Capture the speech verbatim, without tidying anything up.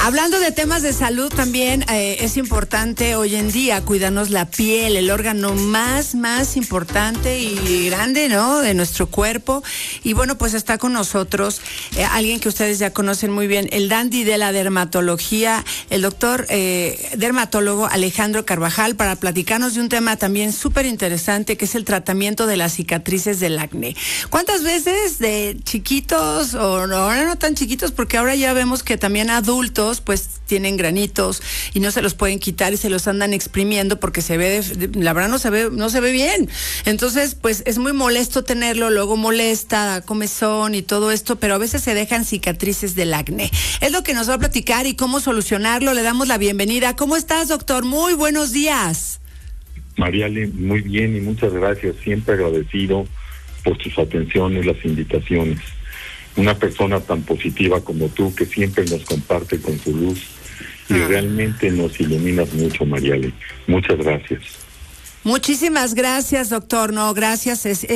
Hablando de temas de salud también, eh, es importante hoy en día cuidarnos la piel, el órgano más, más importante y grande, ¿no?, de nuestro cuerpo. Y bueno, pues está con nosotros eh, alguien que ustedes ya conocen muy bien, el dandy de la dermatología, el doctor eh, dermatólogo Alejandro Carvajal, para platicarnos de un tema también súper interesante, que es el tratamiento de las cicatrices del acné. ¿Cuántas veces de chiquitos, o no, ahora no tan chiquitos, porque ahora ya vemos que también adultos pues tienen granitos y no se los pueden quitar y se los andan exprimiendo porque se ve, de, de, la verdad no se ve, no se ve bien. Entonces pues es muy molesto tenerlo, luego molesta, comezón y todo esto, pero a veces se dejan cicatrices del acné. Es lo que nos va a platicar y cómo solucionarlo. Le damos la bienvenida. ¿Cómo estás, doctor? Muy buenos días. Mariale, muy bien y muchas gracias. Siempre agradecido por tus atenciones, las invitaciones. Una persona tan positiva como tú, que siempre nos comparte con su luz y ah. realmente nos iluminas mucho, Mariale. Muchas gracias. Muchísimas gracias, doctor. No, gracias. Es,